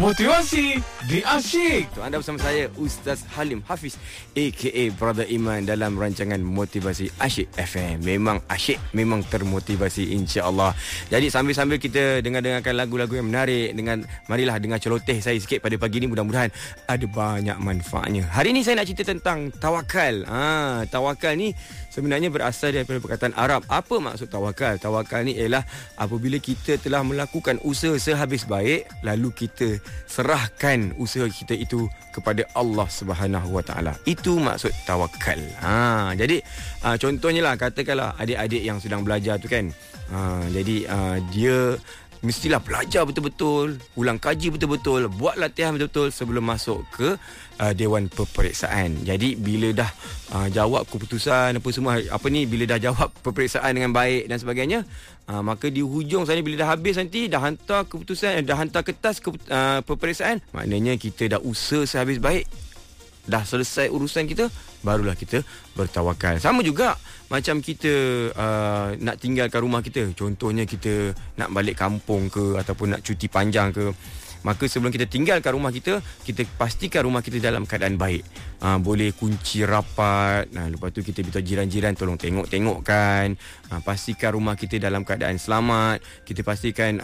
Motivasi di Asyik. Anda bersama saya Ustaz Halim Hafiz aka Brother Iman dalam rancangan Motivasi Asyik FM. Memang asyik, memang termotivasi insya-Allah. Jadi sambil-sambil kita dengarkan lagu-lagu yang menarik, marilah dengar celoteh saya sikit pada pagi ni, mudah-mudahan ada banyak manfaatnya. Hari ni saya nak cerita tentang tawakal. Tawakal ni sebenarnya berasal daripada perkataan Arab. Apa maksud tawakal? Tawakal ni ialah apabila kita telah melakukan usaha sehabis baik, lalu kita serahkan usaha kita itu kepada Allah Subhanahu Wa Taala. Itu maksud tawakal. Jadi contohnya lah, katakanlah adik-adik yang sedang belajar tu kan. Jadi dia mestilah belajar betul-betul, ulang kaji betul-betul, buat latihan betul-betul sebelum masuk ke Dewan Peperiksaan. Jadi bila dah jawab keputusan bila dah jawab peperiksaan dengan baik dan sebagainya, maka di hujung sana bila dah habis nanti, dah hantar keputusan, dah hantar kertas peperiksaan, maknanya kita dah usaha sehabis baik, dah selesai urusan kita, barulah kita bertawakal. Sama juga macam kita nak tinggalkan rumah kita. Contohnya kita nak balik kampung ke, ataupun nak cuti panjang ke. Maka sebelum kita tinggalkan rumah kita, kita pastikan rumah kita dalam keadaan baik. Boleh kunci rapat. Lepas tu kita minta jiran-jiran tolong tengok-tengokkan. Pastikan rumah kita dalam keadaan selamat. Kita pastikan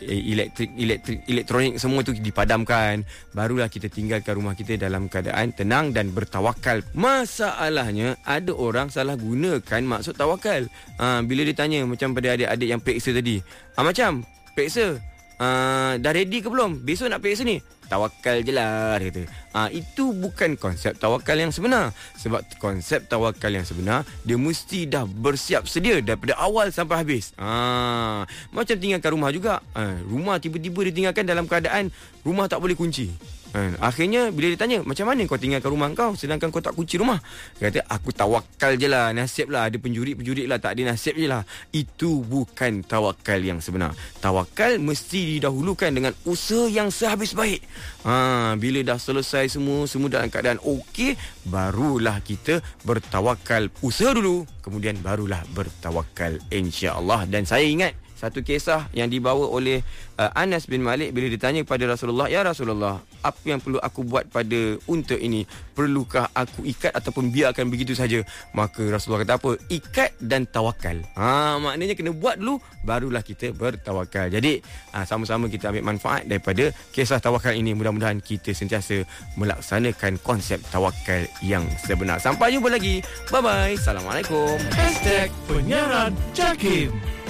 elektronik semua tu dipadamkan. Barulah kita tinggalkan rumah kita dalam keadaan tenang dan bertawakal. Masalahnya ada orang salah gunakan maksud tawakal. Bila ditanya macam pada adik-adik yang periksa tadi, macam periksa dah ready ke belum? Besok nak periksa ni. Tawakal je lah, dia kata. Itu bukan konsep tawakal yang sebenar. Sebab konsep tawakal yang sebenar, dia mesti dah bersiap sedia daripada awal sampai habis. Macam tinggalkan rumah juga. Rumah tiba-tiba ditinggalkan dalam keadaan rumah tak boleh kunci. Akhirnya bila dia tanya, macam mana kau tinggalkan rumah kau sedangkan kau tak kunci rumah? Dia kata, aku tawakal je lah, nasib lah, ada penjuri-penjuri lah, tak ada nasib je lah. Itu bukan tawakal yang sebenar. Tawakal mesti didahulukan dengan usaha yang sehabis baik. Bila dah selesai semua dalam keadaan okey, barulah kita bertawakal. Usaha dulu, kemudian barulah bertawakal, insya-Allah. Dan saya ingat satu kisah yang dibawa oleh Anas bin Malik bila ditanya kepada Rasulullah, "Ya Rasulullah, apa yang perlu aku buat pada unta ini? Perlukah aku ikat ataupun biarkan begitu saja?" Maka Rasulullah kata apa? Ikat dan tawakal. Maknanya kena buat dulu, barulah kita bertawakal. Jadi sama-sama kita ambil manfaat daripada kisah tawakal ini. Mudah-mudahan kita sentiasa melaksanakan konsep tawakal yang sebenar. Sampai jumpa lagi. Bye-bye. Assalamualaikum. #penyiaran Jakim.